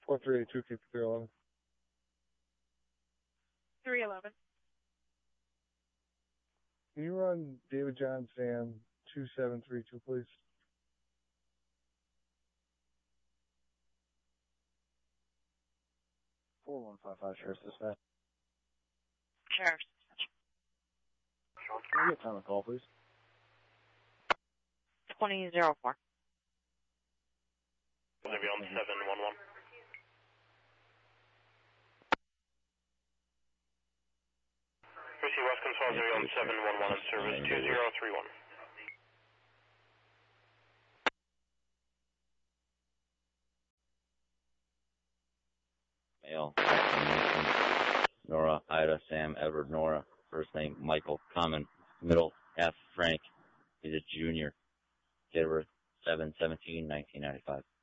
4382, keep 311. 311. Can you run David John Sam 2732, please? Sheriff's Dispatch. Sheriff's Dispatch. Can I get time of call, please? 2004. Maybe on 711. Chrissy West Control, maybe on 711 in service 2031. Male. Nora, Ida, Sam, Edward, Nora. First name, Michael, common. Middle, F, Frank. He's a junior. Date of birth, 7/17/1995.